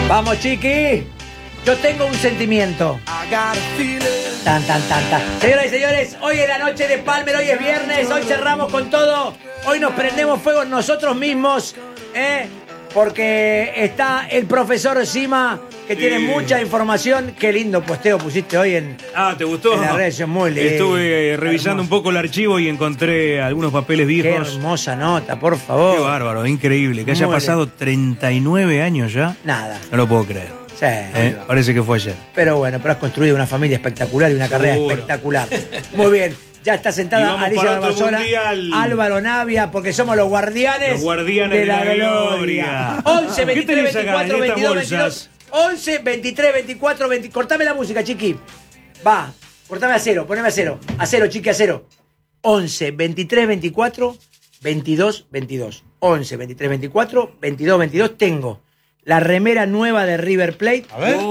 Vamos, chiqui. Yo tengo un sentimiento. Tan. Señoras y señores, hoy es la noche de Palmer, hoy es viernes, hoy cerramos con todo. Hoy nos prendemos fuego nosotros mismos, porque está el profesor Sima, que tiene mucha información. Qué lindo posteo pusiste hoy en... ¿te gustó? En la red, muy lindo. Estuve revisando un poco el archivo y encontré algunos papeles viejos. Qué hermosa nota, por favor. Qué bárbaro, increíble. Que haya pasado 39 años ya. Nada. No lo puedo creer. Sí. Parece que fue ayer. Pero bueno, has construido una familia espectacular y una carrera espectacular. Muy bien. Ya está sentada Alicia Barbasola, Álvaro Navia, porque somos los guardianes de la gloria. 11, 23, 24, 22, 22. 11, 23, 24, 20. Cortame la música, chiqui. Va, cortame a cero, poneme a cero. A cero, chiqui, a cero. 11, 23, 24, 22, 22. 11, 23, 24, 22, 22. Tengo la remera nueva de River Plate. A ver.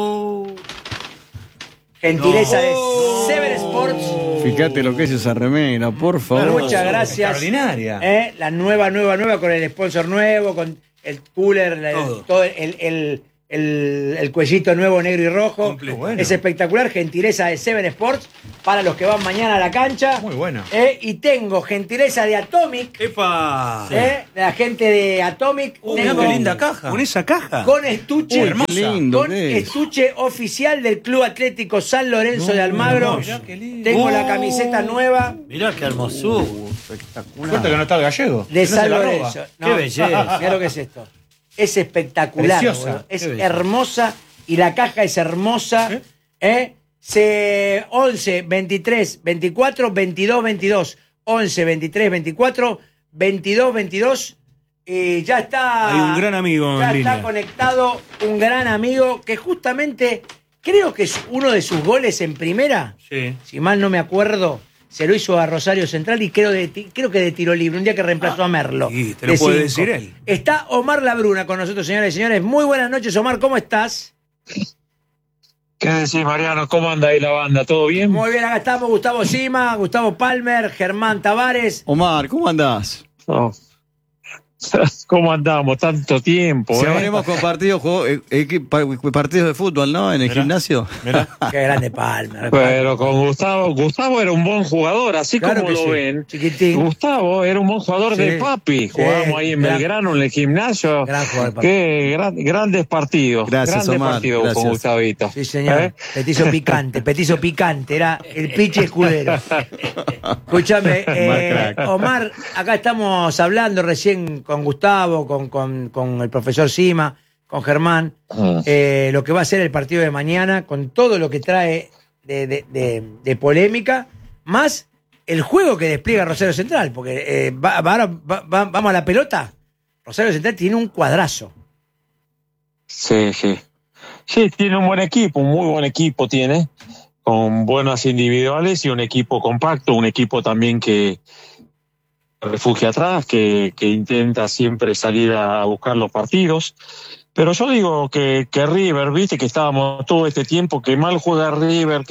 Gentileza de Seven Sports. Fíjate lo que es esa remera, por favor. Muchas gracias. Extraordinaria. La nueva, con el sponsor nuevo, con el cooler, todo el cuellito nuevo, negro y rojo. Bueno. Es espectacular. Gentileza de Seven Sports para los que van mañana a la cancha. Muy buena. Y tengo gentileza de Atomic. ¡Epa! De la gente de Atomic. Mirá qué linda caja. ¿Con esa caja? Con estuche. Hermosa. Lindo, Con estuche oficial del Club Atlético San Lorenzo de Almagro. Mirá qué lindo. Tengo la camiseta nueva. Mirá qué hermosura. Espectacular. Cuenta que no está el gallego. De San Lorenzo. Qué belleza. Mirá lo que es esto. Es espectacular. Preciosa. Boludo. Es belleza. hermosa y la caja es hermosa. 11, 23, 24, 22, 22. 11, 23, 24, 22, 22. Y ya está. Hay un gran amigo Ya en está línea. conectado un gran amigo que justamente creo que es uno de sus goles en primera. Sí. Si mal no me acuerdo, se lo hizo a Rosario Central y creo que de tiro libre, un día que reemplazó a Merlo. Sí, te lo de puede 5. decir él. Está Omar Labruna con nosotros, señoras y señores. Muy buenas noches, Omar, ¿cómo estás? ¿Qué decís, Mariano? ¿Cómo anda ahí la banda? ¿Todo bien? Muy bien, acá estamos Gustavo Sima, Gustavo Palmer, Germán Tavares. Omar, ¿cómo andás? Oh. ¿Cómo andamos? Tanto tiempo, Si habremos compartido partidos de fútbol, ¿no? En el gimnasio. Qué grande Palmer. Pero con Gustavo era un buen jugador, así Claro como que lo sí. ven. Chiquitín. Gustavo era un buen jugador Sí. de papi. Jugábamos ahí en gran- Belgrano, en el gimnasio. Gran jugador, papi. Grandes partidos. Gracias, grandes Omar. partidos Gracias. con Gustavito. Sí, señor. Petizo picante. Era el piche escudero. Escúchame, Omar, acá estamos hablando recién con Gustavo, con el profesor Sima, con Germán, lo que va a ser el partido de mañana, con todo lo que trae de polémica, más el juego que despliega Rosario Central, porque vamos a la pelota. Rosario Central tiene un cuadrazo. Sí. Sí, tiene un buen equipo, un muy buen equipo tiene, con buenas individuales y un equipo compacto, un equipo también que refugia atrás, que intenta siempre salir a buscar los partidos. Pero yo digo que River, viste que estábamos todo este tiempo, que mal juega River.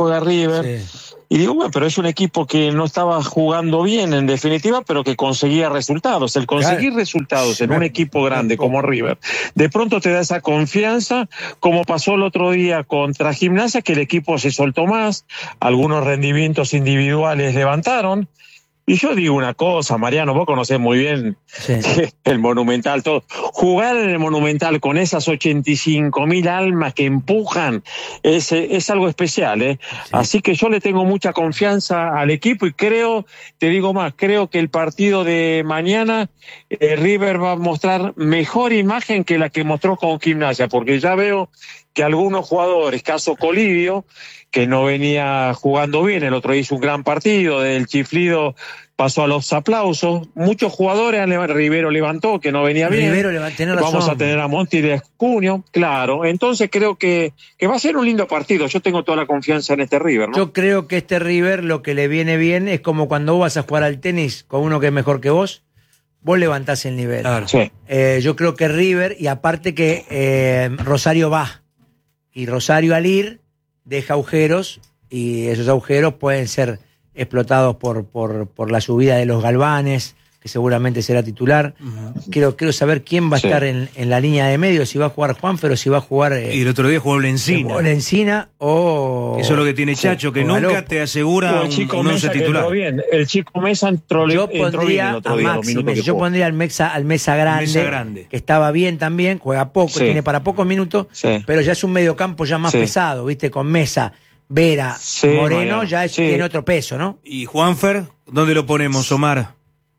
Sí. Y digo, bueno, pero es un equipo que no estaba jugando bien en definitiva, pero que conseguía resultados. El conseguir resultados en un equipo grande como River, de pronto te da esa confianza, como pasó el otro día contra Gimnasia, que el equipo se soltó más, algunos rendimientos individuales levantaron. Y yo digo una cosa, Mariano, vos conocés muy bien el Monumental, todo. Jugar en el Monumental con esas 85.000 almas que empujan es algo especial, ¿eh? Sí. Así que yo le tengo mucha confianza al equipo y creo que el partido de mañana River va a mostrar mejor imagen que la que mostró con Gimnasia, porque ya veo que algunos jugadores, caso Colidio, que no venía jugando bien, el otro hizo un gran partido, del chiflido pasó a los aplausos, muchos jugadores, Rivero levantó, que no venía bien, vamos a tener a Monti de Cunio, claro, entonces creo que va a ser un lindo partido, yo tengo toda la confianza en este River, ¿no? Yo creo que este River lo que le viene bien es como cuando vos vas a jugar al tenis con uno que es mejor que vos levantás el nivel. Claro. Sí. Yo creo que River, y aparte que Rosario va, y Rosario al ir deja agujeros, y esos agujeros pueden ser explotados por la subida de los Galvanes, que seguramente será titular. Quiero saber quién va a estar en la línea de medio, si va a jugar Juanfer o si va a jugar... y el otro día jugó Lencina o... Eso es lo que tiene Chacho, que nunca te asegura un once titular. El Chico Mesa entró bien el otro día, yo pondría al Mesa grande, que estaba bien también, juega poco, tiene para pocos minutos, pero ya es un mediocampo ya más pesado, ¿viste? Con Mesa, Vera, Moreno, ya tiene otro peso, ¿no? ¿Y Juanfer? ¿Dónde lo ponemos, Omar?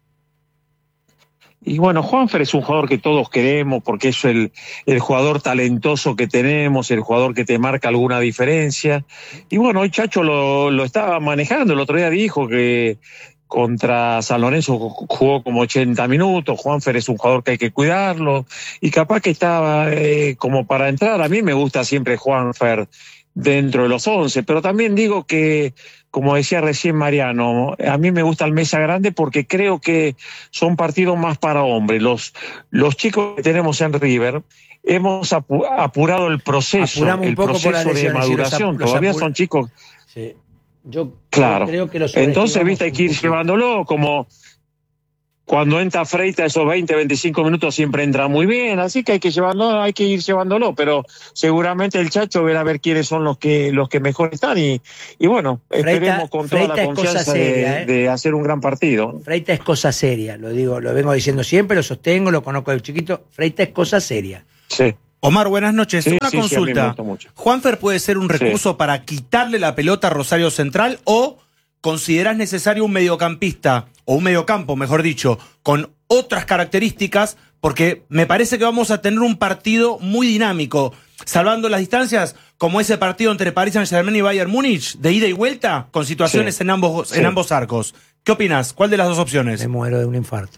Y bueno, Juanfer es un jugador que todos queremos porque es el jugador talentoso que tenemos, el jugador que te marca alguna diferencia. Y bueno, hoy Chacho lo estaba manejando. El otro día dijo que contra San Lorenzo jugó como 80 minutos. Juanfer es un jugador que hay que cuidarlo. Y capaz que estaba como para entrar. A mí me gusta siempre Juanfer dentro de los 11, pero también digo que, como decía recién Mariano, a mí me gusta el Mesa grande porque creo que son partidos más para hombres. Los chicos que tenemos en River hemos apurado el proceso, el proceso de maduración. Todavía son chicos. Sí. Yo claro. Creo que Entonces, viste, hay que ir llevándolo como... Cuando entra Freitas esos 20, 25 minutos siempre entra muy bien, así que hay que ir llevándolo, pero seguramente el Chacho verá a ver quiénes son los que mejor están y bueno, esperemos con toda la confianza de hacer un gran partido. Freitas es cosa seria, lo vengo diciendo siempre, lo sostengo, lo conozco de chiquito, Freitas es cosa seria. Sí. Omar, buenas noches. Una consulta. ¿Juanfer puede ser un recurso para quitarle la pelota a Rosario Central o considerás necesario un mediocampista, o un mediocampo, mejor dicho, con otras características? Porque me parece que vamos a tener un partido muy dinámico, salvando las distancias, como ese partido entre Paris Saint-Germain y Bayern Múnich, de ida y vuelta, con situaciones en ambos arcos. ¿Qué opinás? ¿Cuál de las dos opciones? Me muero de un infarto.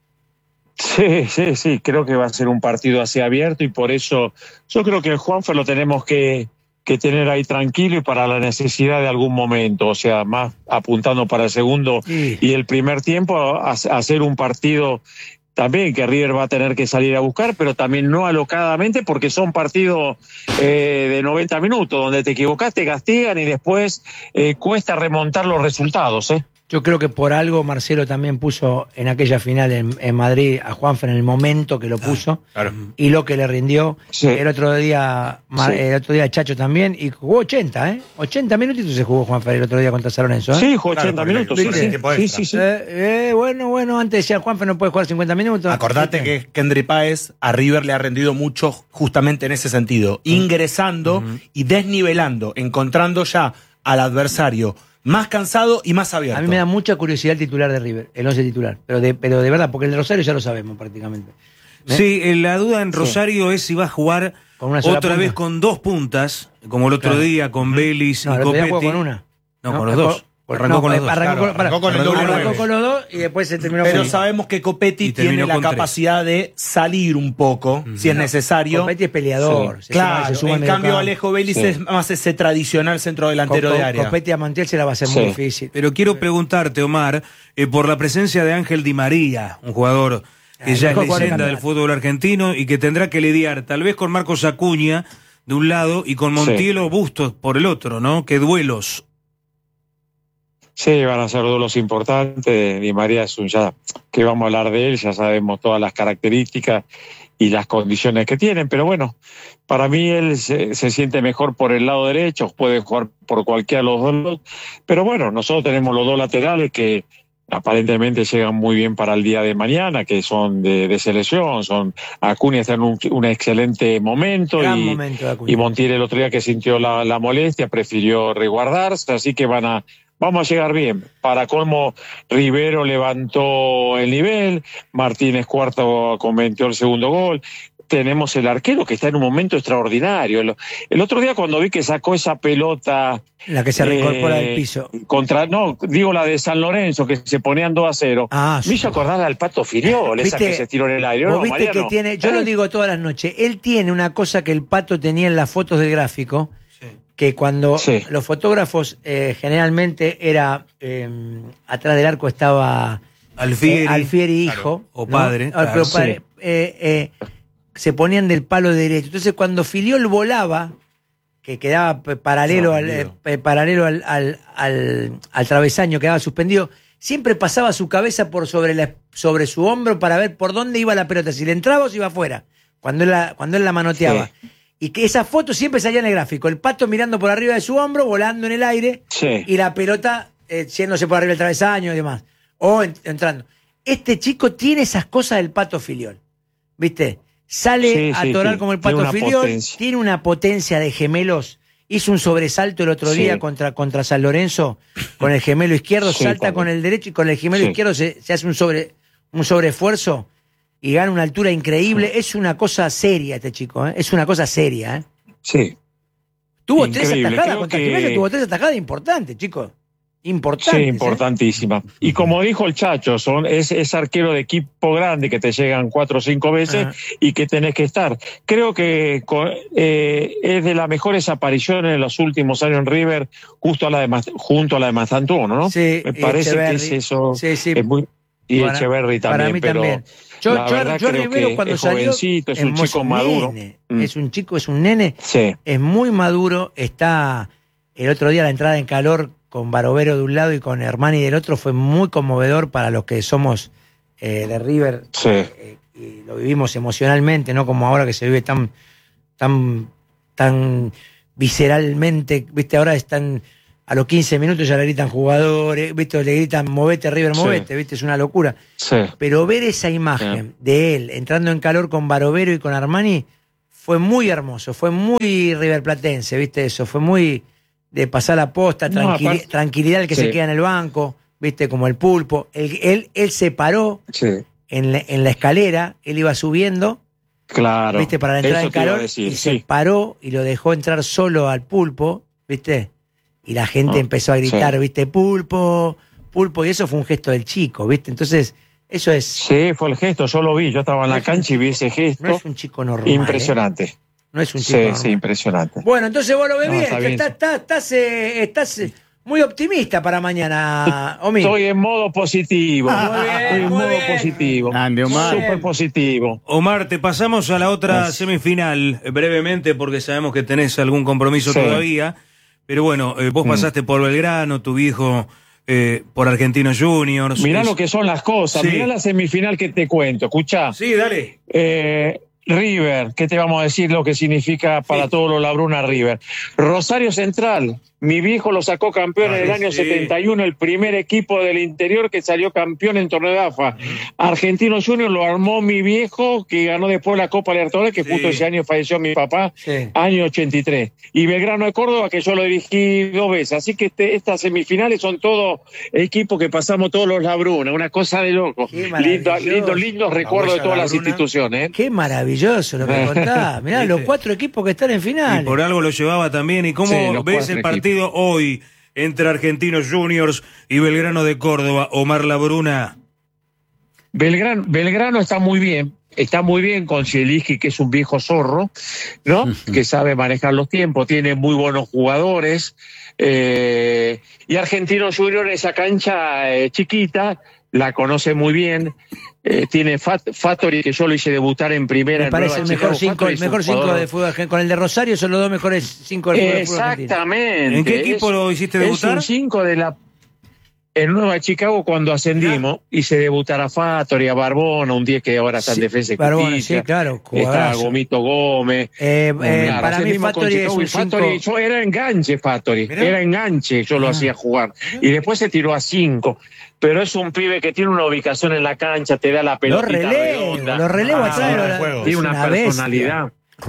Sí, creo que va a ser un partido así abierto y por eso yo creo que el Juanfer lo tenemos que tener ahí tranquilo y para la necesidad de algún momento, o sea, más apuntando para el segundo y el primer tiempo, hacer un partido también que River va a tener que salir a buscar, pero también no alocadamente porque son partidos de 90 minutos, donde te equivocás, te castigan y después cuesta remontar los resultados, Yo creo que por algo Marcelo también puso en aquella final en Madrid a Juanfer en el momento que lo puso y lo que le rindió. El otro día Chacho también y jugó 80, 80 minutitos se jugó Juanfer el otro día contra San Lorenzo. Sí, jugó 80 minutos. Sí. Bueno, antes decía Juanfer no puede jugar 50 minutos. Acordate que Kendry Páez a River le ha rendido mucho justamente en ese sentido, ingresando y desnivelando, encontrando ya al adversario más cansado y más abierto. A mí me da mucha curiosidad el titular de River, el 11 titular, pero de verdad, porque el de Rosario ya lo sabemos prácticamente. Sí, la duda en Rosario es si va a jugar otra vez con dos puntas, como el otro día con Vélez y Copetti. Con una. No, con los dos. Arrancó con los dos. Arrancó con el doble. Arrancó con los dos y después se terminó Pero sabemos que Copetti tiene la capacidad de salir un poco, si es necesario. Copetti es peleador. Claro, en cambio Alejo Vélez es más ese tradicional centro delantero de área. Copetti a Montiel se la va a hacer muy difícil. Pero quiero preguntarte, Omar, por la presencia de Ángel Di María, un jugador que ya es leyenda del fútbol argentino y que tendrá que lidiar tal vez con Marcos Acuña de un lado y con Montiel o Bustos por el otro, ¿no? ¿Qué duelos? Sí, van a ser duelos importantes. Di María es ya que vamos a hablar de él, ya sabemos todas las características y las condiciones que tienen, pero bueno, para mí él se siente mejor por el lado derecho, puede jugar por cualquiera de los dos, pero bueno, nosotros tenemos los dos laterales que aparentemente llegan muy bien para el día de mañana, que son de selección, Acuña está en un excelente momento y Montiel el otro día que sintió la molestia prefirió resguardarse, así que vamos a llegar bien. Para colmo, Rivero levantó el nivel, Martínez Cuarto convirtió el segundo gol. Tenemos el arquero que está en un momento extraordinario. El otro día cuando vi que sacó esa pelota... La que se reincorpora del piso. La de San Lorenzo, que se ponían 2-0. Me hizo acordar al Pato Filiol, esa que se tiró en el aire. Viste que tiene, yo lo digo todas las noches, él tiene una cosa que el Pato tenía en las fotos del gráfico, que cuando los fotógrafos generalmente era atrás del arco estaba Alfieri hijo o padre, se ponían del palo derecho. Entonces cuando Filiol volaba, que quedaba paralelo al travesaño, quedaba suspendido, siempre pasaba su cabeza por sobre su hombro para ver por dónde iba la pelota, si le entraba o si iba afuera, cuando él la manoteaba. Sí. Y que esa foto siempre salía en el gráfico, el Pato mirando por arriba de su hombro, volando en el aire, y la pelota yéndose por arriba del travesaño y demás, o entrando. Este chico tiene esas cosas del Pato Filiol, ¿viste? Sale a torar como el Pato Filiol, tiene una potencia de gemelos. Hizo un sobresalto el otro día contra San Lorenzo con el gemelo izquierdo, salta con el derecho y con el gemelo izquierdo se hace un sobreesfuerzo y gana una altura increíble. Es una cosa seria este chico, ¿eh? Es una cosa seria, ¿eh? Sí. Tuvo increíble. 3 atajadas contra Jiménez, tuvo 3 atajadas importantes, chicos. Importantes. Sí, importantísima. Y como dijo el Chacho, es arquero de equipo grande que te llegan 4 o 5 veces y que tenés que estar. Creo que es de las mejores apariciones en los últimos años en River, junto a la de Mastantuono, ¿no? Sí, me parece que es eso. Sí. Es muy, y Echeverri también. Para mí pero también. Yo Rivero cuando salió jovencito, es un chico maduro. Es un nene. Sí. Es muy maduro. Está el otro día la entrada en calor con Barovero de un lado y con Hermani del otro fue muy conmovedor para los que somos de River. Sí. Y lo vivimos emocionalmente, no como ahora que se vive tan visceralmente, viste, ahora están a los 15 minutos ya le gritan jugadores, viste, le gritan movete River, movete, viste, es una locura. Sí. Pero ver esa imagen de él entrando en calor con Barovero y con Armani fue muy hermoso, fue muy riverplatense, viste, eso, fue muy de pasar la posta, tranquilidad el que se queda en el banco, viste, como el Pulpo. Él se paró en la escalera, él iba subiendo, claro, viste, para la entrada en calor, se paró y lo dejó entrar solo al Pulpo, viste, y la gente empezó a gritar, viste, Pulpo, y eso fue un gesto del chico, viste, entonces eso es... Sí, fue el gesto, yo lo vi, yo estaba en la cancha y vi ese gesto. No es un chico normal. Impresionante. No es un chico normal. Sí, impresionante. Bueno, entonces vos lo ves bien, estás muy optimista para mañana, Omi. Estoy en modo positivo. Estoy en modo positivo. Grande, Omar. Súper positivo. Omar, te pasamos a la otra semifinal, brevemente, porque sabemos que tenés algún compromiso todavía. Pero bueno, vos pasaste por Belgrano, tu viejo por Argentinos Juniors. Mirá lo que son las cosas. Mirá la semifinal que te cuento. Escuchá. Sí, dale. River, ¿qué te vamos a decir lo que significa para todos los Labruna River? Rosario Central, mi viejo lo sacó campeón en el año 71, el primer equipo del interior que salió campeón en torneo de AFA. Argentinos Juniors lo armó mi viejo, que ganó después la Copa Libertadores, que justo ese año falleció mi papá, año 83. Y Belgrano de Córdoba, que yo lo dirigí 2 veces. Así que estas semifinales son todos equipos que pasamos todos los Labruna, una cosa de loco. Lindos recuerdos de todas las instituciones. Qué maravilloso lo que contás. Mirá, los 4 equipos que están en final. Y por algo lo llevaba también. ¿Y cómo ves el partido hoy entre Argentinos Juniors y Belgrano de Córdoba, Omar Labruna? Belgrano está muy bien con Zielinski, que es un viejo zorro, ¿no? Que sabe manejar los tiempos, tiene muy buenos jugadores, y Argentinos Juniors en esa cancha chiquita, la conoce muy bien. Tiene Fattori, que yo lo hice debutar en primera. Me parece el mejor 5 de fútbol. Con el de Rosario son los 2 mejores 5 del fútbol. Exactamente. ¿En qué equipo lo hiciste debutar? Es un 5 en Nueva Chicago cuando ascendimos, hice debutar a Fattori, a Barbona, un 10 que ahora está en defensa y Barbona, sí, claro. Está Gomito Gómez. Para mí Fattori es un 5. Yo era enganche Fattori, yo lo hacía jugar. Y después se tiró a 5. Pero es un pibe que tiene una ubicación en la cancha, te da la pelotita redonda. Los relevos atrás. Tiene una personalidad.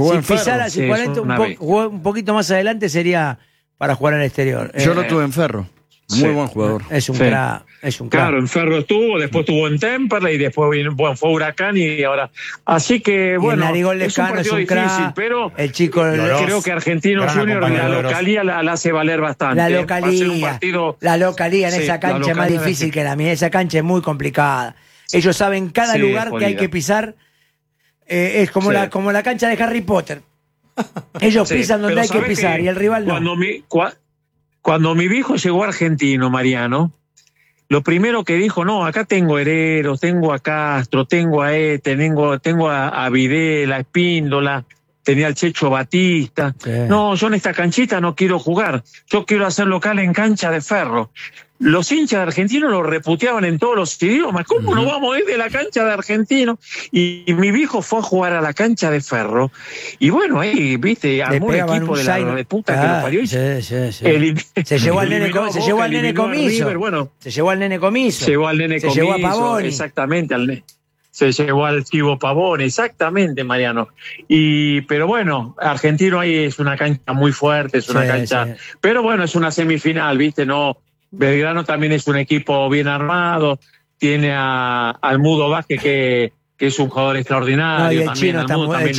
Jugó un poquito más adelante sería para jugar en el exterior. Yo lo tuve en Ferro. Muy buen jugador. Es un crack. Claro, en Ferro después estuvo en Temperley y después fue Huracán y ahora. Así que, bueno, es un partido difícil, pero el chico creo que Argentinos Juniors la localía la hace valer bastante. La localía en esa cancha es más difícil que la mía. Esa cancha es muy complicada. Ellos saben cada lugar que hay que pisar. Es como la cancha de Harry Potter. Ellos pisan donde hay que pisar y el rival no. Cuando mi viejo llegó a Argentino, Mariano, lo primero que dijo, no, acá tengo Hereros, tengo a Castro, tengo a tengo a Videla, a Espíndola. tenía el Checho Batista. Sí. No, yo en esta canchita no quiero jugar, yo quiero hacer local en cancha de ferro. Los hinchas argentinos lo reputeaban en todos los idiomas. ¿Cómo no vamos a ir de la cancha de Argentino? Y mi viejo fue a jugar a la cancha de ferro. Y bueno, ahí, viste, armó un equipo de la reputa que lo parió. Se llevó al nene Comiso. Se llevó al nene Comiso. Llevó al nene Comiso. Se llevó a Pavoni. Exactamente, se llevó al Chivo Pavone, exactamente, Mariano. Pero bueno, Argentino ahí es una cancha muy fuerte, es una cancha. Sí. Pero bueno, es una semifinal, ¿viste? No. Belgrano también es un equipo bien armado, tiene al Mudo Vázquez que es un jugador extraordinario. No, y el chino está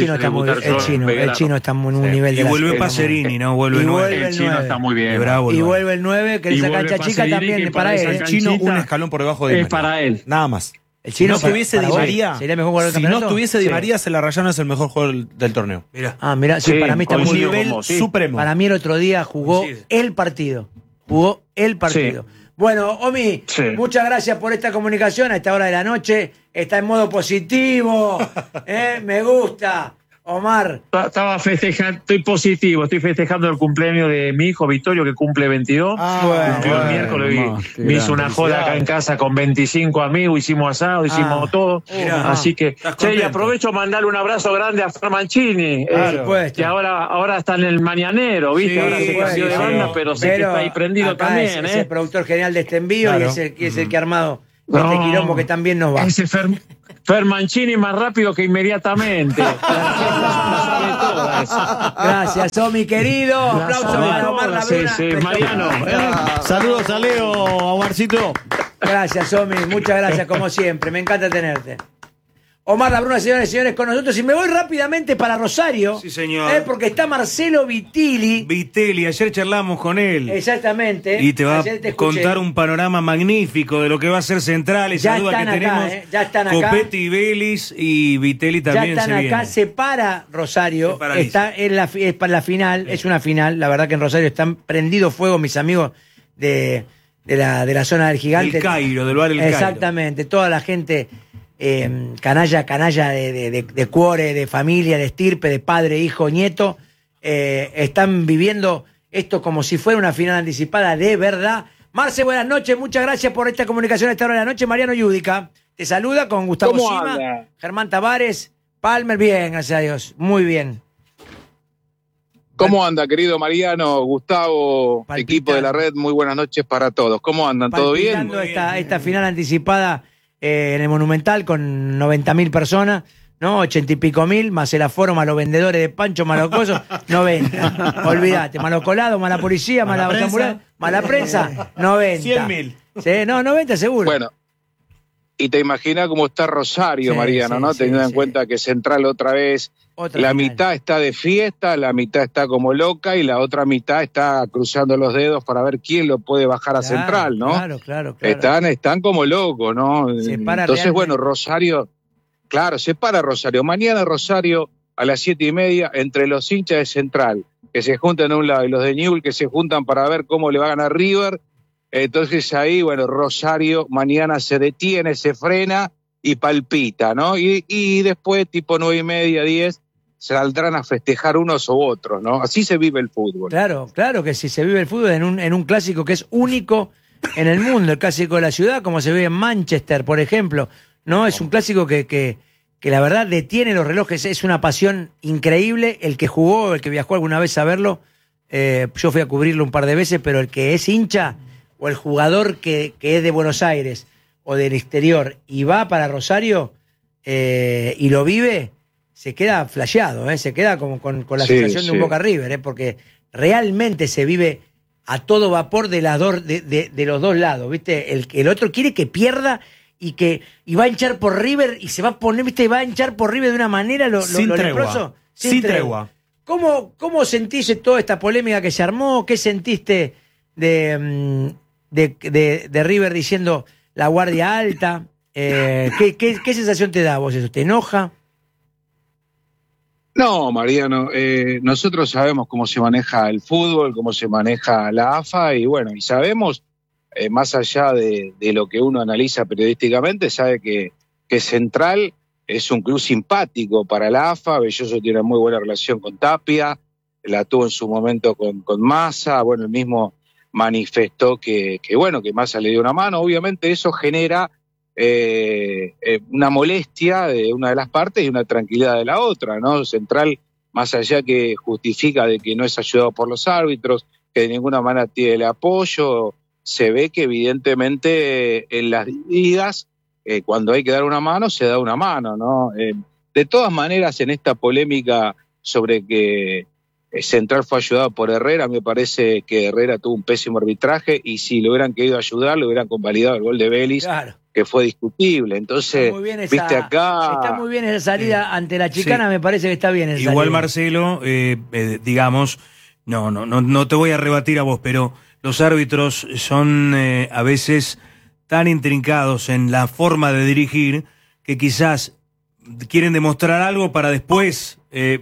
en un nivel de. Y vuelve Pacerini, ¿no? Vuelve el 9. El chino está muy bien. Bravo, y vuelve el 9, que esa cancha chica también es para él. El chino un escalón por debajo de él. Es para él. Nada más. El chino si no tuviese Di María, sería mejor jugador del campeonato. Si no tuviese Di María, Celarrayán es el mejor jugador del torneo. Mira. Mira, sí, para mí está muy nivel supremo. Para mí el otro día jugó el partido. Sí. Bueno, Omi, muchas gracias por esta comunicación a esta hora de la noche. Está en modo positivo. Me gusta. Omar. Estaba festejando, estoy festejando el cumpleaños de mi hijo Vittorio, que cumple 22. Cumplió el miércoles me hizo una joda acá en casa con 25 amigos, hicimos asado, hicimos todo. Así que, y aprovecho mandarle un abrazo grande a Fer Mancini, que ahora está en el Mañanero, ¿viste? Ahora se cambió de banda, pero sé que está ahí prendido también. Es el productor general de este envío y es el que ha armado este quilombo que también nos va. Ese Fer Mancini más rápido que inmediatamente. Gracias, Omi, querido. Aplausos para Omar Labruna. Mariano. Saludos a Leo, a Omarcito. Gracias, Omi. Muchas gracias, como siempre. Me encanta tenerte. Omar Labruna, señores y señores, con nosotros. Y me voy rápidamente para Rosario. Sí, señor. Porque está Marcelo Vitili. Ayer charlamos con él. Exactamente. Y te va a contar un panorama magnífico de lo que va a ser Central. Esa duda que tenemos. Ya están acá. Copetti, Vélez y Viteli también. Ya están acá. Se para Rosario. Está es para la final. Es una final. La verdad que en Rosario están prendidos fuego mis amigos de la zona del Gigante. Del Cairo, del bar El Cairo. Exactamente. Toda la gente. Canalla de cuore, de familia, de estirpe, de padre, hijo, nieto, están viviendo esto como si fuera una final anticipada de verdad. Marce, buenas noches, muchas gracias por esta comunicación a esta hora de la noche. Mariano Yudica te saluda con Gustavo Sima, Germán Tavares, Palmer, bien, gracias a Dios, muy bien. ¿Cómo anda, querido Mariano, Gustavo, equipo de la red? Muy buenas noches para todos. ¿Cómo andan? ¿Todo bien? Esta final anticipada en el Monumental con 90.000 personas, ¿no? 80 y pico mil, más el aforo, más los vendedores de pancho, más los cosos, 90. Olvídate, más los colados, más la policía, más la ambulancia, más la prensa, 90. 100.000. Sí, no, 90 seguro. Bueno, y te imaginas cómo está Rosario, Mariano, ¿no? Teniendo en cuenta que Central otra vez, la mitad está de fiesta, la mitad está como loca y la otra mitad está cruzando los dedos para ver quién lo puede bajar a Central, ¿no? Claro. Están como locos, ¿no? Entonces, bueno, Rosario, se para Rosario. Mañana Rosario a las 7:30 entre los hinchas de Central, que se juntan a un lado, y los de Newell's que se juntan para ver cómo le va a ganar River. Entonces ahí, bueno, Rosario mañana se detiene, se frena y palpita, ¿no? Y después, tipo 9:30, 10, saldrán a festejar unos u otros, ¿no? Así se vive el fútbol. Claro que sí, se vive el fútbol en un clásico que es único en el mundo, el clásico de la ciudad, como se vive en Manchester, por ejemplo, ¿no? Es un clásico que la verdad detiene los relojes, es una pasión increíble. El que jugó, el que viajó alguna vez a verlo, yo fui a cubrirlo un par de veces, pero el que es hincha o el jugador que es de Buenos Aires o del exterior y va para Rosario y lo vive, se queda flasheado, se queda como con la sensación de un Boca River, porque realmente se vive a todo vapor de los dos lados, ¿viste? El otro quiere que pierda y va a hinchar por River y se va a poner, ¿viste? Va a hinchar por River de una manera sin tregua. ¿Cómo sentiste toda esta polémica que se armó? ¿Qué sentiste de River diciendo la guardia alta? ¿Qué sensación te da a vos eso? ¿Te enoja? No, Mariano, nosotros sabemos cómo se maneja el fútbol, cómo se maneja la AFA y bueno, y sabemos, más allá de lo que uno analiza periodísticamente, sabe que Central es un club simpático para la AFA. Belloso tiene muy buena relación con Tapia, la tuvo en su momento con Massa. Bueno, el mismo manifestó que Massa le dio una mano. Obviamente eso genera una molestia de una de las partes y una tranquilidad de la otra, ¿no? Central, más allá que justifica de que no es ayudado por los árbitros, que de ninguna manera tiene el apoyo, se ve que evidentemente en las divididas, cuando hay que dar una mano, se da una mano, ¿no? De todas maneras, en esta polémica sobre que Central fue ayudado por Herrera, me parece que Herrera tuvo un pésimo arbitraje, y si le hubieran querido ayudar, le hubieran convalidado el gol de Vélez, claro, que fue discutible. Entonces, viste acá... Está muy bien esa salida ante la chicana, sí. Me parece que está bien esa Igual, salida. Marcelo, digamos, no te voy a rebatir a vos, pero los árbitros son a veces tan intrincados en la forma de dirigir que quizás quieren demostrar algo para después,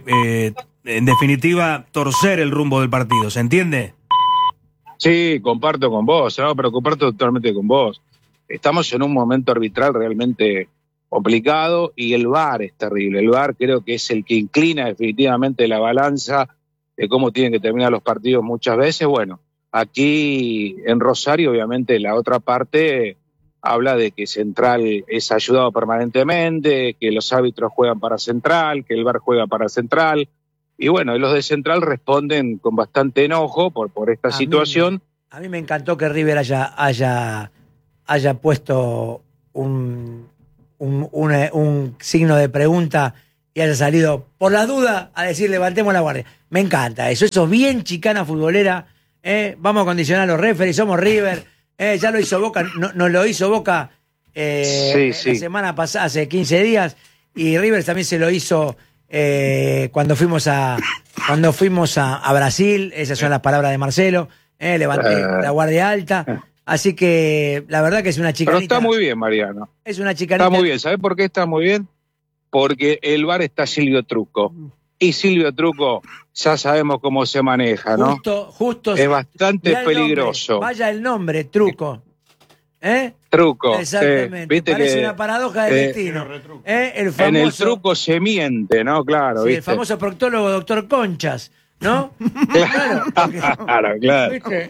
en definitiva, torcer el rumbo del partido. ¿Se entiende? Sí, comparto con vos, ¿no? Pero comparto totalmente con vos. Estamos en un momento arbitral realmente complicado y el VAR es terrible. El VAR creo que es el que inclina definitivamente la balanza de cómo tienen que terminar los partidos muchas veces. Bueno, aquí en Rosario, obviamente, la otra parte habla de que Central es ayudado permanentemente, que los árbitros juegan para Central, que el VAR juega para Central. Y bueno, los de Central responden con bastante enojo por esta situación. A mí me encantó que River haya puesto un signo de pregunta y haya salido por la duda a decir levantemos la guardia. Me encanta eso es bien chicana futbolera. Vamos a condicionar a los referees, somos River. Ya lo hizo Boca, no lo hizo Boca la semana pasada, hace 15 días, y River también se lo hizo cuando fuimos a Brasil. Esas son las palabras de Marcelo. Levanté la guardia alta. Así que la verdad que es una chicanita. Pero está muy bien, Mariano. Es una chicanita. Está muy bien. ¿Sabés por qué está muy bien? Porque el VAR está Silvio Trucco. Y Silvio Trucco ya sabemos cómo se maneja, ¿no? Justo. Es bastante peligroso. Vaya el nombre, Trucco. Trucco. Exactamente. ¿Viste? Parece una paradoja del destino. El famoso, en el truco se miente, ¿no? Claro. Sí, ¿viste? El famoso proctólogo doctor Conchas, ¿no? Claro. ¿Viste?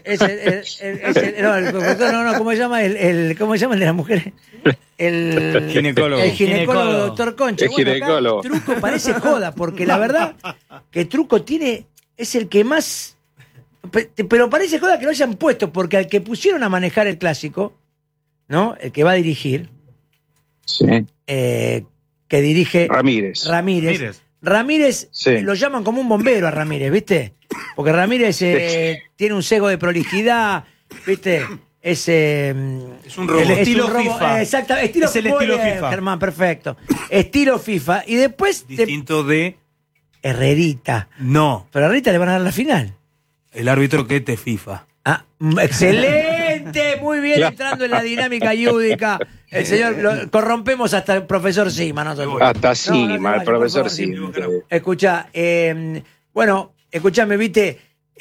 ¿Cómo se llama el de las mujeres? El ginecólogo. El ginecólogo doctor Concha. El ginecólogo. Trucco parece joda, porque la verdad que Trucco es el que más... Pero parece joda que lo hayan puesto, porque al que pusieron a manejar el clásico, ¿no? El que va a dirigir, sí. Que dirige... Ramírez sí. Lo llaman como un bombero a Ramírez, ¿viste? Porque Ramírez tiene un sesgo de prolijidad, ¿viste? Es un robo. Estilo FIFA. Exacto, estilo FIFA. Germán, perfecto. Estilo FIFA. Y después... Distinto de... Herrerita. No. Pero a Herrerita le van a dar la final. El árbitro que te FIFA. ¡Excelente! Muy bien, entrando en la dinámica yúdica. El señor, corrompemos hasta el profesor Sima. Hasta Sima, el profesor Sima. Escuchá, bueno, escuchame, ¿viste?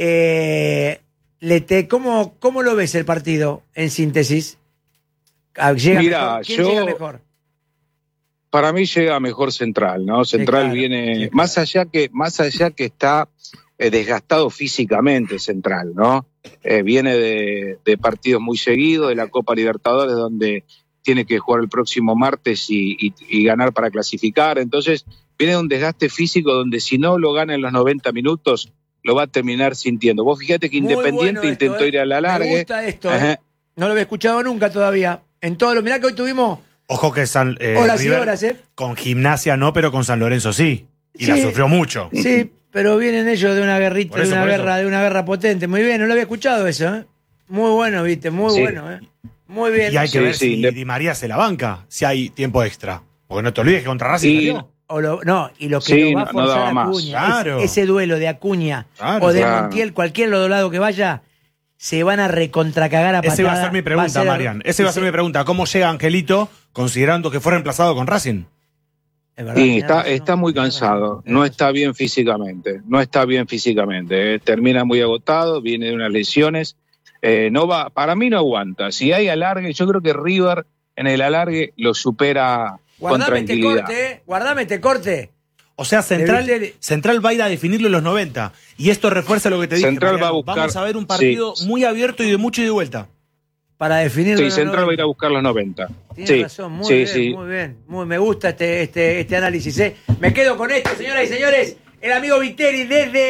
¿Cómo lo ves el partido en síntesis? Mira, ¿quién llega mejor? Para mí llega mejor Central, ¿no? Central viene, más allá que está desgastado físicamente Central, ¿no? Viene de partidos muy seguidos, de la Copa Libertadores, donde tiene que jugar el próximo martes y ganar para clasificar. Entonces, viene de un desgaste físico donde si no lo gana en los 90 minutos, lo va a terminar sintiendo. Vos fíjate que Independiente intentó ir a la larga. Me gusta esto, No lo había escuchado nunca todavía. Mirá que hoy tuvimos... Ojo que horas River, y horas, con Gimnasia no, pero con San Lorenzo sí. Y la sufrió mucho. Sí, pero vienen ellos de una guerrita, de una guerra potente. Muy bien, no lo había escuchado eso, Muy bueno, viste, muy bueno, Muy bien. Y hay que ver si Di María se la banca, si hay tiempo extra. Porque no te olvides que contra Racing salió. Y lo que lo va a forzar Acuña, ese duelo de Acuña o de Montiel, cualquier lado que vaya, se van a recontracagar a patada. Esa va a ser mi pregunta, Marian. Esa va a ser mi pregunta. ¿Cómo llega Angelito considerando que fue reemplazado con Racing? Sí, está muy cansado, no está bien físicamente, termina muy agotado, viene de unas lesiones, para mí no aguanta. Si hay alargue, yo creo que River en el alargue lo supera con tranquilidad. Guardame este corte. O sea, Central va a ir a definirlo en los 90. Y esto refuerza lo que te dije. Central va a buscar, vamos a ver un partido muy abierto y de mucho y de vuelta. Para definirlo. Sí, Central va a ir a buscar los 90. Tienes razón, muy bien. Me gusta este análisis. Me quedo con esto, señoras y señores. El amigo Viteri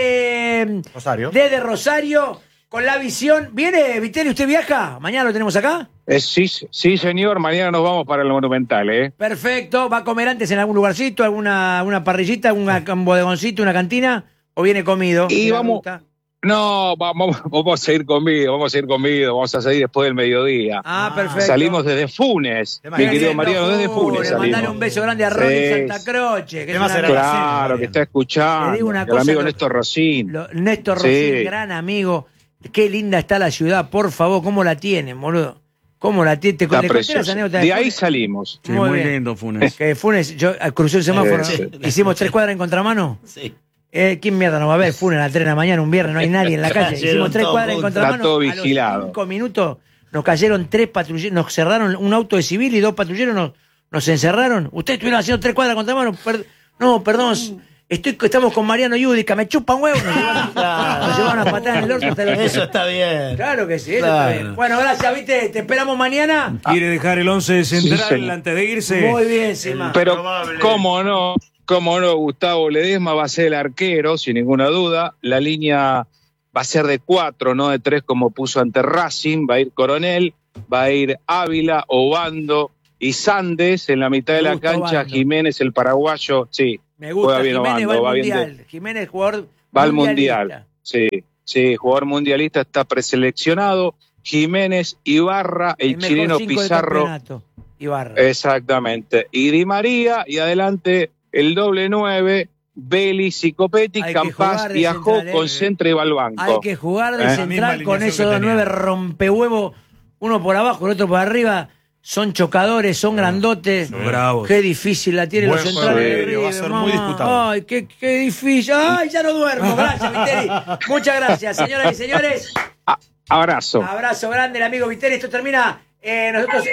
desde Rosario, con la visión. ¿Viene, Viteri? ¿Usted viaja? ¿Mañana lo tenemos acá? Sí, señor. Mañana nos vamos para el Monumental, Perfecto. ¿Va a comer antes en algún lugarcito, alguna parrillita, un bodegoncito, una cantina? ¿O viene comido? Y vamos... No, vamos a ir comido, vamos a salir después del mediodía. Perfecto. Salimos desde Funes, mi querido Mariano, desde Funes salimos. Mandale un beso grande a Ronnie Santa Croce. Claro, que está escuchando. Te digo una el cosa, amigo Néstor Rosín. Néstor Rosín, gran amigo. Qué linda está la ciudad, por favor, ¿cómo la tienen, boludo? ¿Cómo la tienen? Está preciosa. De ahí salimos. Sí, muy lindo Funes. Que Funes, yo crucé el semáforo, hicimos 3 cuadras en contramano. Sí. ¿Quién mierda nos va a ver? Funes a las 3 de la mañana, un viernes, no hay nadie en la calle. Hicimos 3 cuadras en contramano. Está todo vigilado. A los 5 minutos nos cayeron 3 patrulleros, nos cerraron un auto de civil y 2 patrulleros nos encerraron. Ustedes estuvieron haciendo 3 cuadras en contramano. No, perdón. Estamos con Mariano Yudica, me chupan huevos. Nos llevaron a patada en el orto. Eso está bien. Claro que sí, eso está bien. Bueno, gracias, ¿viste? Te esperamos mañana. ¿Quiere dejar el 11 de Central antes de irse? Muy bien, Sima. Pero, ¿cómo no? Gustavo Ledesma va a ser el arquero, sin ninguna duda. La línea va a ser de 4, no de 3 como puso ante Racing. Va a ir Coronel, va a ir Ávila, Obando y Sandes en la mitad de la cancha. Obando. Jiménez, el paraguayo, sí. Me gusta, Jiménez Obando, va al Mundial. Jiménez, jugador va al Mundial, sí, jugador mundialista, está preseleccionado. Jiménez, Ibarra, el chileno Pizarro. Ibarra. Exactamente. Y Di María, y adelante el doble 9, Vélez y Copetti. Campás viajó con Centro y va al banco. Hay que jugar de central con esos 2 9 rompehuevo, uno por abajo, el otro por arriba. Son chocadores, son grandotes. Son bravos. Qué difícil la tienen los centrales. Va a ser muy disputado. Ay, qué difícil. Ay, ya no duermo. Gracias, Viteri. Muchas gracias, señoras y señores. Abrazo. Abrazo grande, el amigo Viteri. Esto termina. Nosotros,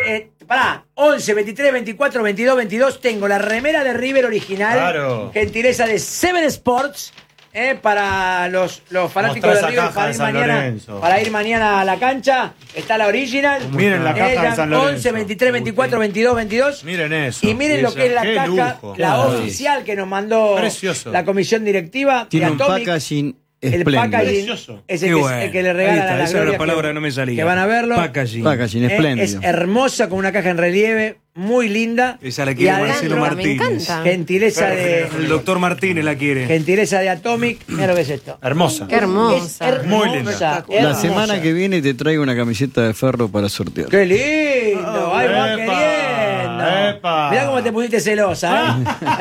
11, 23, 24, 22, 22. Tengo la remera de River original. Claro. Gentileza de Seven Sports. Para los fanáticos de River para ir mañana a la cancha. Está la original. Miren la caja de San Lorenzo. 11, 23, 24, 22, 22. Miren eso. Y miren lo que es la caja, la oficial que nos mandó la comisión directiva. Tiene un packaging espléndido. El packaging es el que le regala la esa era la palabra que no me salía. Que van a verlo. Packaging espléndido. Es hermosa, con una caja en relieve, muy linda. Esa la quiere Marcelo Martínez. Gentileza de... El doctor Martínez la quiere. Gentileza de Atomic. Mira lo que es esto. Hermosa. Qué hermosa. Muy linda. La semana que viene te traigo una camiseta de Ferro para sortear. ¡Qué lindo! ¡Ay, va queriendo! Mirá cómo te pusiste celosa,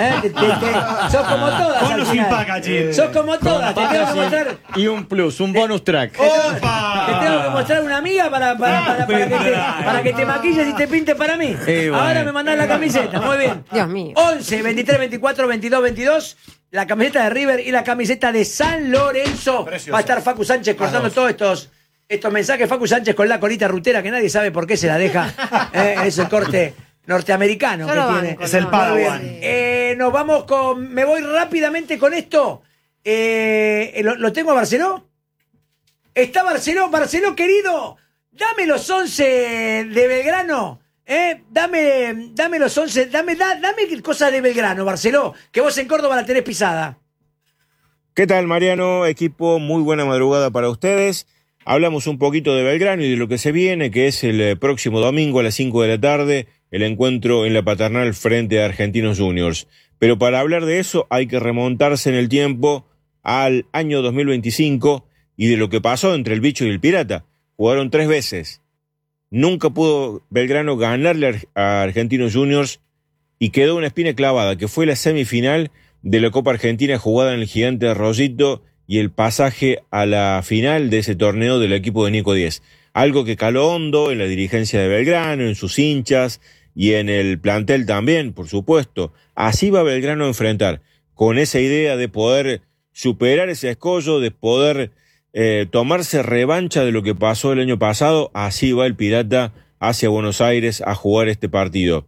sos como todas. Sin packaging. Sos como todas. Te tengo que mostrar... Y un plus, un bonus track. Te tengo que mostrar una amiga para que te maquilles y te pintes para mí. Ahora me mandás la camiseta. Muy bien. Dios mío. 11, 23, 24, 22, 22. La camiseta de River y la camiseta de San Lorenzo. Precioso. Va a estar Facu Sánchez cortando todos estos mensajes. Facu Sánchez con la colita rutera que nadie sabe por qué se la deja. Es el corte norteamericano que tiene. Es el Padawan. Nos vamos con... Me voy rápidamente con esto. ¿Lo tengo a Barceló? Está Barceló, querido. Dame los 11 de Belgrano. Dame los 11. Dame cosas de Belgrano, Barceló. Que vos en Córdoba la tenés pisada. ¿Qué tal, Mariano? Equipo, muy buena madrugada para ustedes. Hablamos un poquito de Belgrano y de lo que se viene, que es el próximo domingo a las 5 de la tarde, el encuentro en la Paternal frente a Argentinos Juniors. Pero para hablar de eso hay que remontarse en el tiempo al año 2025 y de lo que pasó entre el Bicho y el Pirata. Jugaron 3 veces. Nunca pudo Belgrano ganarle a Argentinos Juniors y quedó una espina clavada, que fue la semifinal de la Copa Argentina jugada en el Gigante de Rosito y el pasaje a la final de ese torneo del equipo de Nico Díez. Algo que caló hondo en la dirigencia de Belgrano, en sus hinchas y en el plantel también, por supuesto. Así va Belgrano a enfrentar, con esa idea de poder superar ese escollo, de poder tomarse revancha de lo que pasó el año pasado. Así va el Pirata hacia Buenos Aires a jugar este partido.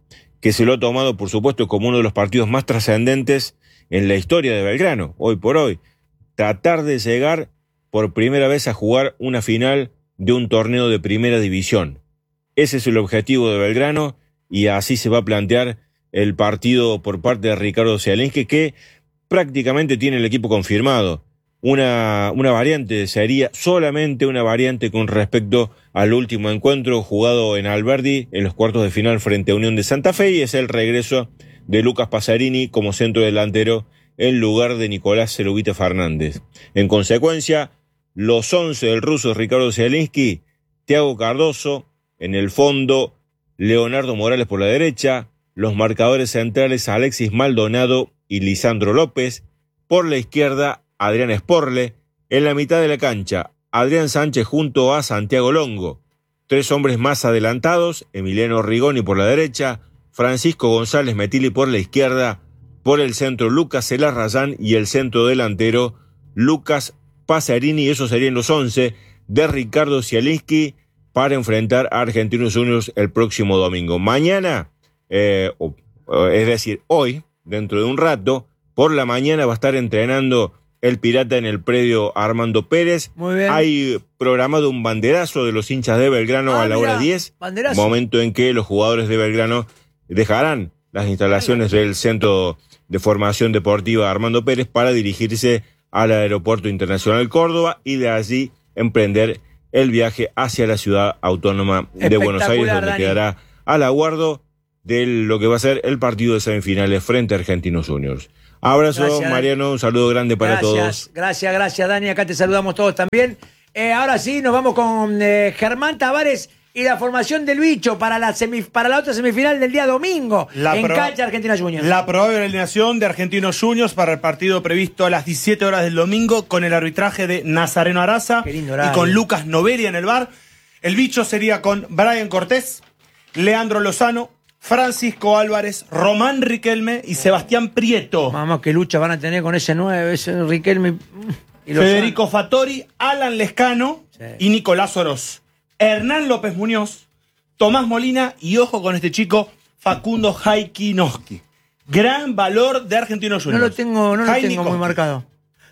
que se lo ha tomado, por supuesto, como uno de los partidos más trascendentes en la historia de Belgrano, hoy por hoy. Tratar de llegar por primera vez a jugar una final de un torneo de primera división. Ese es el objetivo de Belgrano y así se va a plantear el partido por parte de Ricardo Zielinski, que prácticamente tiene el equipo confirmado. Una variante sería solamente una variante con respecto al último encuentro jugado en Alberdi en los cuartos de final frente a Unión de Santa Fe, y es el regreso de Lucas Pasarini como centro delantero en lugar de Nicolás Cerubita Fernández. En consecuencia, los 11 del ruso Ricardo Zielinski: Thiago Cardoso, en el fondo Leonardo Morales por la derecha, los marcadores centrales Alexis Maldonado y Lisandro López, por la izquierda Adrián Sporle, en la mitad de la cancha Adrián Sánchez junto a Santiago Longo, 3 hombres más adelantados, Emiliano Rigoni por la derecha, Francisco González Metilli por la izquierda, por el centro Lucas Celarrayán y el centro delantero Lucas Pasarini. Esos serían los 11 de Ricardo Zielinski para enfrentar a Argentinos Juniors el próximo domingo. Mañana, es decir, hoy, dentro de un rato, por la mañana va a estar entrenando el Pirata en el predio Armando Pérez. Muy bien. Hay programado un banderazo de los hinchas de Belgrano a la hora 10, banderazo. Momento en que los jugadores de Belgrano dejarán las instalaciones del Centro de Formación Deportiva Armando Pérez para dirigirse al Aeropuerto Internacional Córdoba y de allí emprender el viaje hacia la ciudad autónoma de Buenos Aires, donde Dani quedará al aguardo de lo que va a ser el partido de semifinales frente a Argentinos Juniors. Abrazo, gracias, Mariano, un saludo grande para todos. Gracias, Dani, acá te saludamos todos también. Ahora sí, nos vamos con Germán Tavares y la formación del bicho para la otra semifinal del día domingo en cancha Argentinos Juniors. La probable alineación de Argentinos Juniors para el partido previsto a las 17 horas del domingo, con el arbitraje de Nazareno Araza y con Lucas Novelia en el VAR. El bicho sería con Brian Cortés, Leandro Lozano, Francisco Álvarez, Román Riquelme y Sebastián Prieto. Vamos, qué lucha van a tener con ese 9, ese Riquelme y Federico Fattori, Alan Lescano y Nicolás Oroz. Hernán López Muñoz, Tomás Molina y, ojo con este chico, Facundo Jaikinoski. Gran valor de Argentinos Juniors. No lo tengo muy marcado.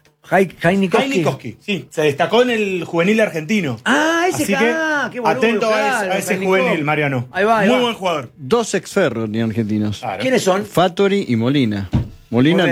Jaikinoski, sí, se destacó en el juvenil argentino. Ese Así que, qué boludo, atento a ese juvenil, Mariano. Ahí va, muy buen jugador. 2 ex-ferros ni argentinos. Claro. ¿Quiénes son? Fattori y Molina. Molina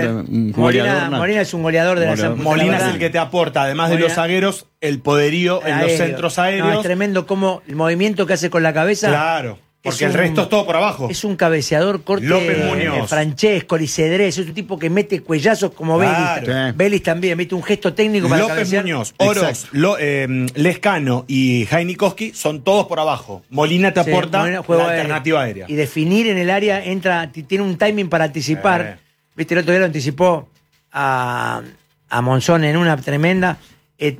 es un goleador de la Molina es el que te aporta, además de los zagueros, el poderío en los centros aéreos. Es tremendo como el movimiento que hace con la cabeza. Claro, porque el resto es todo por abajo. Es un cabeceador corte. López Muñoz. Francesco, Licedrés, es un tipo que mete cuellazos como Vélez. Vélez también, mete un gesto técnico para López cabecear. Muñoz, Oroz, Lescano y Jaikinoski son todos por abajo. Molina te aporta la alternativa aérea. Y definir en el área, tiene un timing para anticipar. Viste, el otro día lo anticipó a Monzón en una tremenda. Es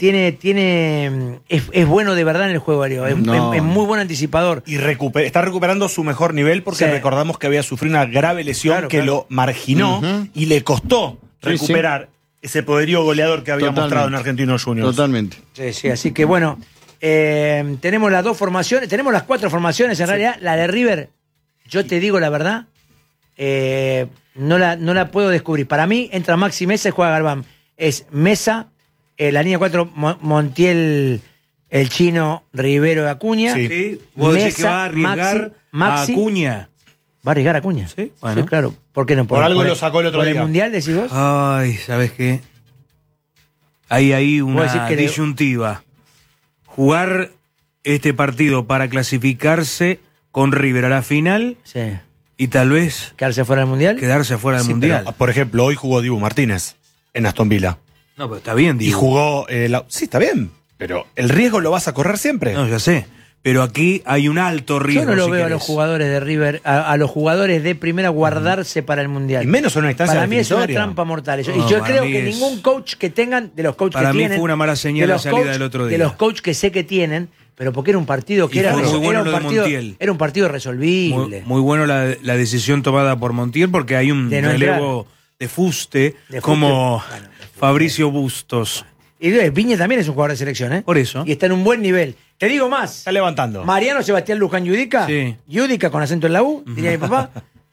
bueno de verdad en el juego aéreo. Es muy buen anticipador. Y está recuperando su mejor nivel porque recordamos que había sufrido una grave lesión lo marginó y le costó recuperar ese poderío goleador que había mostrado en Argentinos Juniors. Totalmente. Sí, así que bueno, tenemos las 2 formaciones, tenemos las 4 formaciones en realidad. La de River, yo te digo la verdad, no la puedo descubrir. Para mí entra Maxi Mesa y juega Garbán. Es Mesa, la línea 4, Montiel, el chino, Rivero y Acuña. Sí. Vos decís que va a arriesgar Maxi, a Acuña. ¿Va a arriesgar a Acuña? Sí, bueno. Sí, claro. ¿Por qué no? Por algo lo sacó el otro día. ¿Por el Mundial, decís vos? Ay, ¿sabes qué? Hay ahí una disyuntiva. Jugar este partido para clasificarse con River a la final. Sí. Y tal vez quedarse fuera del Mundial. Mundial. Pero, por ejemplo, hoy jugó Dibu Martínez en Aston Villa. No, pero está bien, Dibu. Y jugó... sí, está bien. Pero el riesgo lo vas a correr siempre. No, ya sé. Pero aquí hay un alto riesgo. Yo no lo veo a los jugadores de River, a los jugadores de primera guardarse para el Mundial. Y menos en una instancia para mí definitoria. Es una trampa mortal. Y yo creo que ningún coach que tengan, de los coaches que tienen... Para mí fue una mala señal la salida del otro día. De los coaches que sé que tienen... Pero porque era un partido que era un partido resolvible. Muy bueno la decisión tomada por Montiel, porque hay un relevo de fuste como Fabricio Bustos. Y Viña también es un jugador de selección, ¿eh? Por eso. Y está en un buen nivel. Te digo más. Está levantando. Mariano Sebastián Luján Yudica. Sí. Yudica con acento en la U, diría mi papá.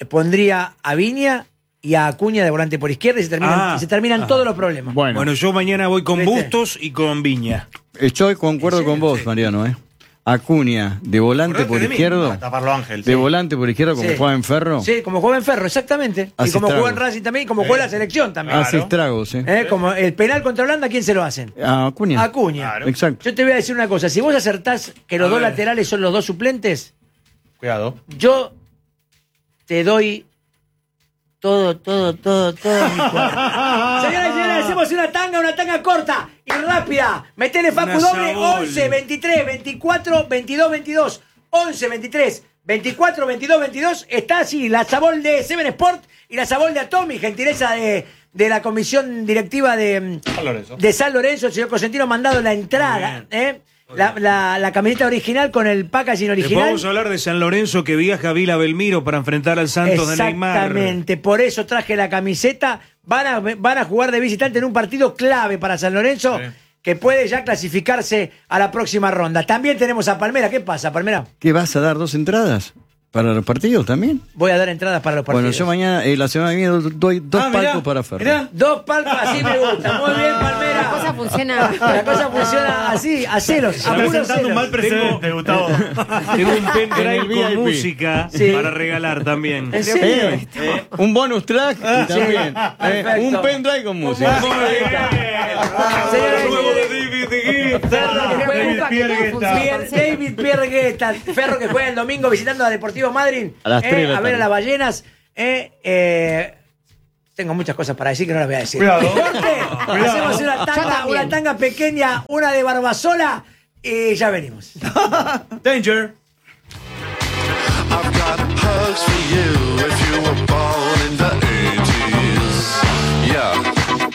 pondría a Viña y a Acuña de volante por izquierda y se terminan todos los problemas. Bueno, yo mañana voy con Bustos y con Viña. Concuerdo con vos, Mariano, Acuña, de volante por izquierdo. Taparlo Ángel. De volante por izquierda, como juega en Ferro. Sí, como juega en Ferro, exactamente. Así y como trago. juega en Racing también, y como juega en la selección también. Así estragos, sí. Como el penal contra Holanda, ¿a quién se lo hacen? A Acuña. Acuña. Claro. Exacto. Yo te voy a decir una cosa. Si vos acertás que los dos laterales son los dos suplentes, cuidado. Yo te doy todo mi cuerpo. Señoras y señores, hacemos una tanga corta y rápida. Metele Facu doble 11, 23, 24, 22, 22. 11, 23, 24, 22, 22. Está así la Sabol de Seven Sport y la Sabol de Atomi, gentileza de la comisión directiva de San Lorenzo. El señor Cosentino ha mandado la entrada, la camiseta original con el packaging original. Vamos a hablar de San Lorenzo que viaja a Vila Belmiro para enfrentar al Santos de Neymar. Exactamente, por eso traje la camiseta. Van a jugar de visitante en un partido clave para San Lorenzo, que puede ya clasificarse a la próxima ronda. También tenemos a Palmera. ¿Qué pasa, Palmera? ¿Qué vas a dar 2 entradas? ¿Para los partidos también? Voy a dar entradas para los partidos. Bueno, yo mañana, la semana que viene, doy 2 palcos para Ferro. Mirá, 2 palcos, así me gusta. Muy bien, Palmera. La cosa funciona. La cosa funciona así, a celos. Está presentando un mal precedente, Gustavo. Tengo un pendrive con música para regalar también. ¿En serio? Un bonus track y también. Un pendrive con música. David Piergueta, Ferro que juega el domingo visitando a Deportivo Madryn. A las 3 de la a ver tarde. a las ballenas. Tengo muchas cosas para decir que no las voy a decir. Cuidado. Corte, hacemos una tanga pequeña, una de Barbasola y ya venimos. Danger. I've got hugs for you if you were born in the 80s. Yeah.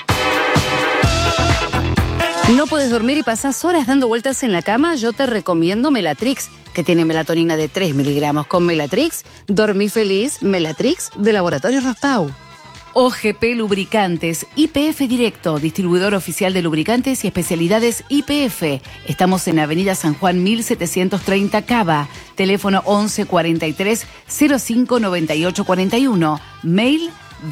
¿No puedes dormir y pasás horas dando vueltas en la cama? Yo te recomiendo Melatrix, que tiene melatonina de 3 miligramos. Con Melatrix, dormí feliz. Melatrix, de Laboratorio Raspau. OGP Lubricantes, YPF Directo, distribuidor oficial de lubricantes y especialidades YPF. Estamos en Avenida San Juan 1730 Cava. Teléfono 11 43 05 98 41. Mail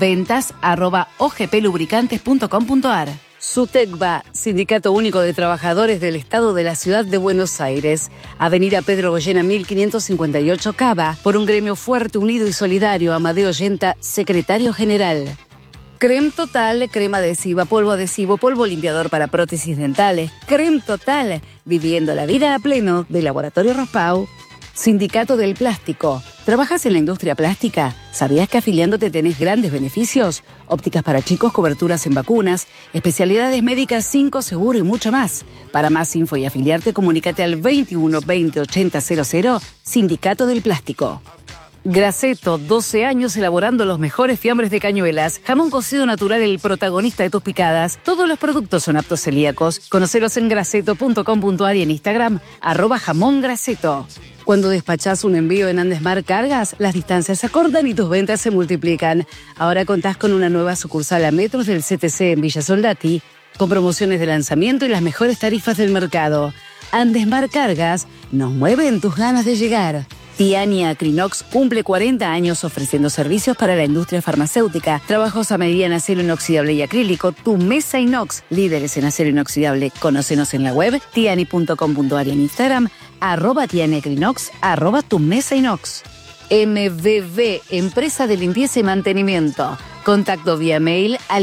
ventas@ogplubricantes.com.ar. SUTECBA, Sindicato Único de Trabajadores del Estado de la Ciudad de Buenos Aires. Avenida Pedro Goyena 1558 Cava. Por un gremio fuerte, unido y solidario. Amadeo Yenta, Secretario General. Creme Total, crema adhesiva, polvo limpiador para prótesis dentales. Creme Total, viviendo la vida a pleno, de Laboratorio Raspau. Sindicato del Plástico. ¿Trabajas en la industria plástica? ¿Sabías que afiliándote tenés grandes beneficios? Ópticas para chicos, coberturas en vacunas, especialidades médicas 5 seguro y mucho más. Para más info y afiliarte, comunícate al 21 20 80 00, Sindicato del Plástico. Graceto, 12 años elaborando los mejores fiambres de Cañuelas. Jamón cocido natural, el protagonista de tus picadas. Todos los productos son aptos celíacos. Conocelos en graceto.com.ar y en Instagram, @jamongraceto. Cuando despachás un envío en Andesmar Cargas, las distancias se acortan y tus ventas se multiplican. Ahora contás con una nueva sucursal a metros del CTC en Villa Soldati, con promociones de lanzamiento y las mejores tarifas del mercado. Andesmar Cargas nos mueven tus ganas de llegar. Tiani Acrinox cumple 40 años ofreciendo servicios para la industria farmacéutica, trabajos a medida en acero inoxidable y acrílico. Tu mesa inox, líderes en acero inoxidable. Conócenos en la web tiani.com.ar y en Instagram @tianiacrinox, @tu mesa inox. MVV, empresa de limpieza y mantenimiento. Contacto vía mail a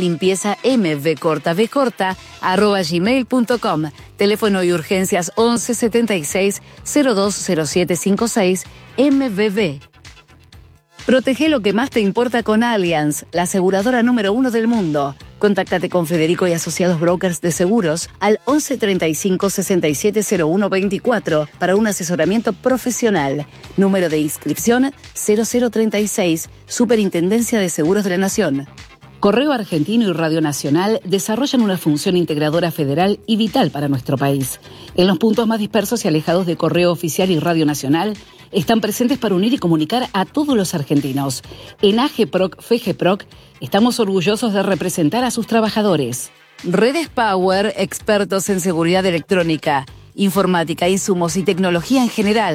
limpiezamvcorta@gmail.com. Teléfono y urgencias 11 76 020756 MVV. Protege lo que más te importa con Allianz, la aseguradora número 1 del mundo. Contáctate con Federico y Asociados Brokers de Seguros al 11 35 67 01 24 para un asesoramiento profesional. Número de inscripción 0036, Superintendencia de Seguros de la Nación. Correo Argentino y Radio Nacional desarrollan una función integradora federal y vital para nuestro país. En los puntos más dispersos y alejados de Correo Oficial y Radio Nacional, están presentes para unir y comunicar a todos los argentinos. En AGPROC, FEGEPROC, estamos orgullosos de representar a sus trabajadores. Redes Power, expertos en seguridad electrónica, informática, insumos y tecnología en general.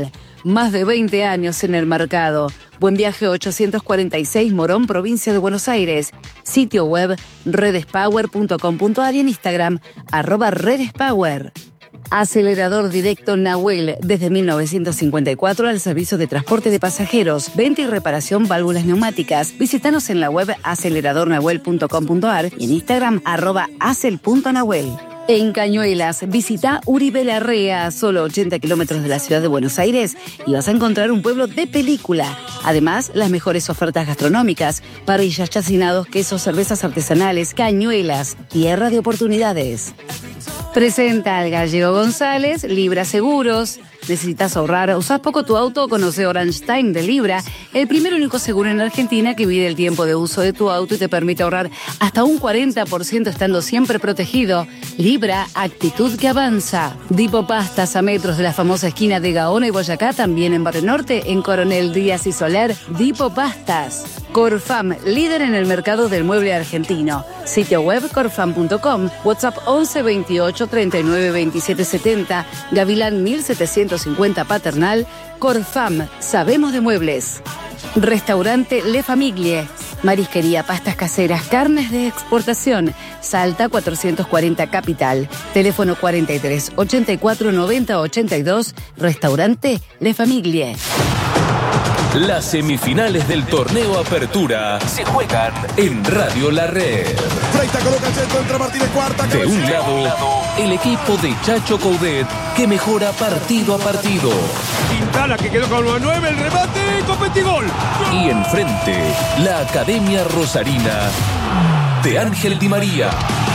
Más de 20 años en el mercado. Buen Viaje 846 Morón, provincia de Buenos Aires. Sitio web redespower.com.ar y en Instagram @redespower. Acelerador directo Nahuel, desde 1954 al servicio de transporte de pasajeros, venta y reparación válvulas neumáticas. Visítanos en la web aceleradornahuel.com.ar y en Instagram @acel.nahuel. En Cañuelas, visita Uribe Larrea, solo 80 kilómetros de la ciudad de Buenos Aires, y vas a encontrar un pueblo de película. Además, las mejores ofertas gastronómicas, parrillas, chacinados, quesos, cervezas artesanales. Cañuelas, tierra de oportunidades. Presenta al Gallego González, Libra Seguros. ¿Necesitas ahorrar? ¿Usás poco tu auto? Conoce Orange Time de Libra, el primer y único seguro en Argentina que mide el tiempo de uso de tu auto y te permite ahorrar hasta un 40% estando siempre protegido. Libra, actitud que avanza. Dipo Pastas, a metros de la famosa esquina de Gaona y Boyacá, también en Barrio Norte, en Coronel Díaz y Soler. Dipo Pastas. Corfam, líder en el mercado del mueble argentino. Sitio web corfam.com, WhatsApp 11 28 39 27 70, Gavilán 1750 Paternal. Corfam, sabemos de muebles. Restaurante Le Famiglie, marisquería, pastas caseras, carnes de exportación. Salta 440 Capital, teléfono 43 84 90 82, Restaurante Le Famiglie. Las semifinales del torneo Apertura se juegan en Radio La Red. Freita coloca el centro entre Martínez, cuarta. De un lado, el equipo de Chacho Coudet, que mejora partido a partido. Quintana, que quedó con el 9, el remate, con Petigol. Y enfrente, la Academia Rosarina de Ángel Di María.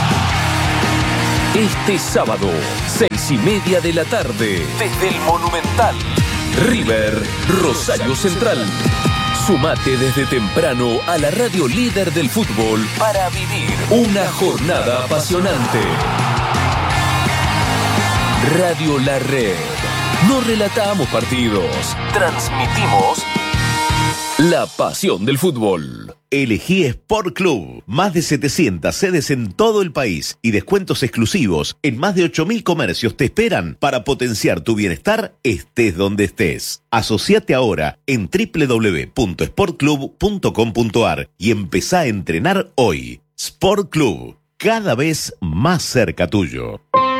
Este sábado, 6:30 de la tarde, desde el Monumental. River, Rosario Central. Sumate desde temprano a la radio líder del fútbol para vivir una jornada apasionante. Radio La Red. No relatamos partidos, transmitimos la pasión del fútbol. Elegí Sport Club. Más de 700 sedes en todo el país y descuentos exclusivos en más de 8.000 comercios te esperan para potenciar tu bienestar estés donde estés. Asociate ahora en www.sportclub.com.ar y empezá a entrenar hoy. Sport Club, cada vez más cerca tuyo.